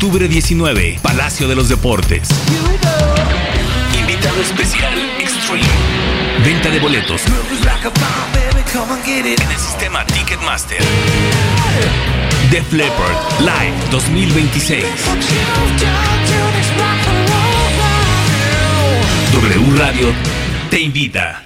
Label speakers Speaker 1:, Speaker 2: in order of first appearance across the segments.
Speaker 1: Octubre 19, Palacio de los Deportes. Invitado especial, Extreme. Venta de boletos en el sistema Ticketmaster. Def Leppard Live 2026. W Radio te invita.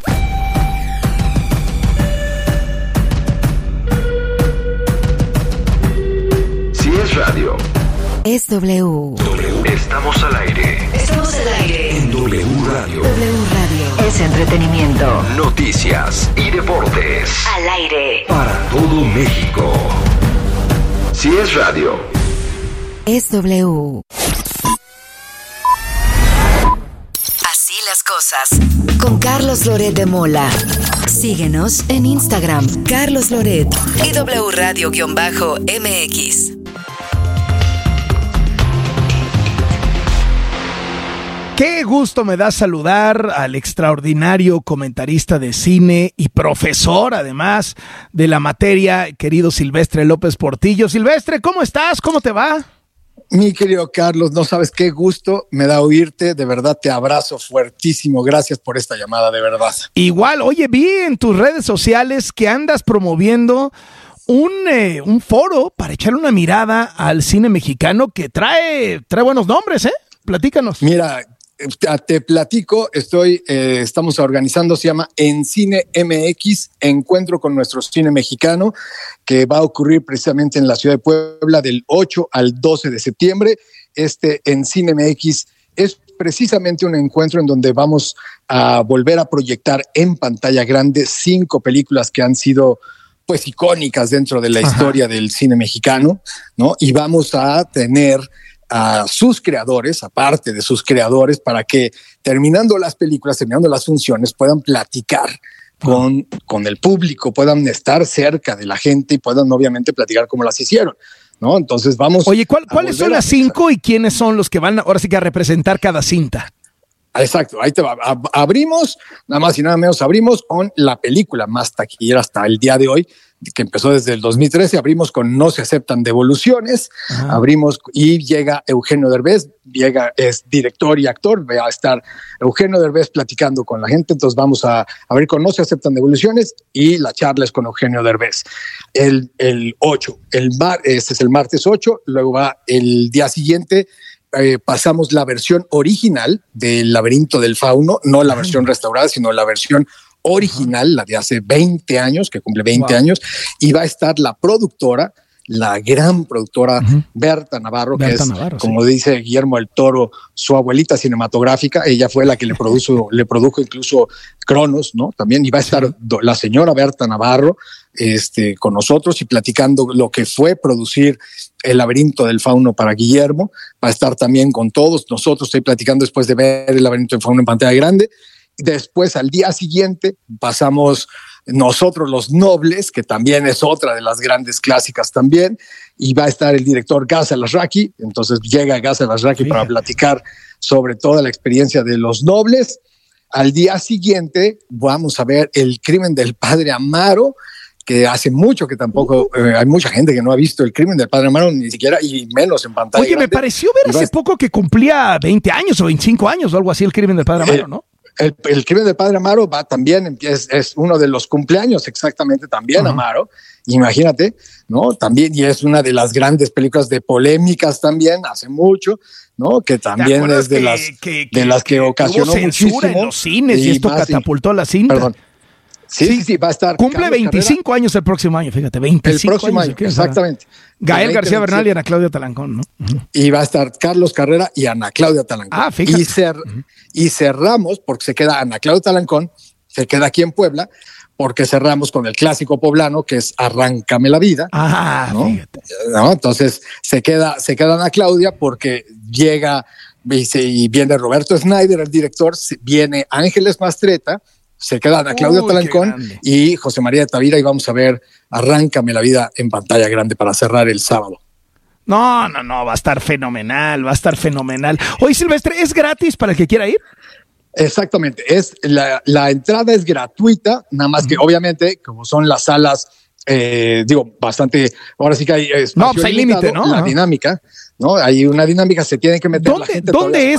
Speaker 2: Si es radio,
Speaker 3: es W.
Speaker 2: Estamos al aire.
Speaker 3: Estamos al aire.
Speaker 2: En W Radio.
Speaker 3: W Radio es entretenimiento,
Speaker 2: Noticias y deportes.
Speaker 3: al aire.
Speaker 2: Para todo México. Si es radio,
Speaker 3: Es W. Así las cosas. Con Carlos Loret de Mola. Síguenos en Instagram, Carlos Loret y W Radio-MX.
Speaker 4: Qué gusto me da saludar al extraordinario comentarista de cine y profesor, además, de la materia, querido Silvestre López Portillo. Silvestre, ¿cómo estás? ¿Cómo te va?
Speaker 5: Mi querido Carlos, no sabes qué gusto me da oírte, de verdad te abrazo fuertísimo, gracias por esta llamada, de verdad.
Speaker 4: Igual, oye, vi en tus redes sociales que andas promoviendo un foro para echarle una mirada al cine mexicano que trae buenos nombres, ¿eh? Platícanos.
Speaker 5: Mira, te platico, estamos organizando, se llama En Cine MX, Encuentro con nuestro cine mexicano, que va a ocurrir precisamente en la ciudad de Puebla del 8 al 12 de septiembre. En Cine MX es precisamente un encuentro en donde vamos a volver a proyectar en pantalla grande 5 películas que han sido pues icónicas dentro de la historia del cine mexicano, ¿no? Y vamos a tener a sus creadores, aparte de sus creadores, para que terminando las películas, terminando las funciones, puedan platicar con el público, puedan estar cerca de la gente y puedan obviamente platicar cómo las hicieron, ¿no? Entonces vamos.
Speaker 4: Oye, ¿cuáles son las 5 y quiénes son los que van ahora sí que a representar cada cinta?
Speaker 5: Exacto, ahí te va. Abrimos, nada más y nada menos, abrimos con la película más taquillera hasta el día de hoy, que empezó desde el 2013, abrimos con No se aceptan devoluciones. Ajá. Abrimos y llega Eugenio Derbez, es director y actor, va a estar Eugenio Derbez platicando con la gente, entonces vamos a abrir con No se aceptan devoluciones y la charla es con Eugenio Derbez. El 8, este es el martes 8, luego va el día siguiente, pasamos la versión original del Laberinto del Fauno, no la versión restaurada, sino la versión original, la de hace 20 años, que cumple 20 años, y va a estar la productora, la gran productora Berta Navarro, como dice Guillermo del Toro, su abuelita cinematográfica. Ella fue la que le produjo incluso Cronos, ¿no? También, y va a estar la señora Berta Navarro con nosotros y platicando lo que fue producir El Laberinto del Fauno para Guillermo. Va a estar también con todos nosotros, estoy platicando después de ver El Laberinto del Fauno en pantalla grande. Después, al día siguiente, pasamos Nosotros los Nobles, que también es otra de las grandes clásicas también, y va a estar el director Gaz Alasraqui. Entonces llega Gaz Alasraqui para platicar sobre toda la experiencia de Los Nobles. Al día siguiente vamos a ver El Crimen del Padre Amaro, que hace mucho que tampoco hay mucha gente que no ha visto El Crimen del Padre Amaro, ni siquiera, y menos en pantalla.
Speaker 4: Oye, grande. Me pareció ver hace poco que cumplía 20 años o 25 años o algo así El Crimen del Padre Amaro, ¿no?
Speaker 5: El Crimen del Padre Amaro va también, es uno de los cumpleaños exactamente también, Amaro, imagínate, ¿no? También, y es una de las grandes películas de polémicas también, hace mucho, ¿no? Que también es de las que ocasionó muchísimo.
Speaker 4: En los cines y esto catapultó la cinta.
Speaker 5: Perdón. Sí, va a estar.
Speaker 4: Cumple Carlos 25 Carrera. Años el próximo año, fíjate, 25
Speaker 5: el próximo año, exactamente.
Speaker 4: Gael García Bernal y Ana Claudia Talancón, ¿no?
Speaker 5: Y va a estar Carlos Carrera y Ana Claudia Talancón.
Speaker 4: Ah, fíjate.
Speaker 5: Y cerramos, porque se queda Ana Claudia Talancón, se queda aquí en Puebla, porque cerramos con el clásico poblano, que es Arráncame la vida. ¿No? Fíjate. ¿No? Entonces se queda Ana Claudia porque llega y viene Roberto Schneider, el director, viene Ángeles Mastreta, se queda Ana Claudia Talancón y José María de Tavira, y vamos a ver Arráncame la vida en pantalla grande para cerrar el sábado.
Speaker 4: No, va a estar fenomenal, Oye, Silvestre, ¿es gratis para el que quiera ir?
Speaker 5: Exactamente, la entrada es gratuita, nada más que obviamente, como son las salas, bastante, ahora sí que hay espacio
Speaker 4: hay límite, ¿no?
Speaker 5: La dinámica ¿no? Hay una dinámica, se tiene que meter la gente.
Speaker 4: ¿Dónde es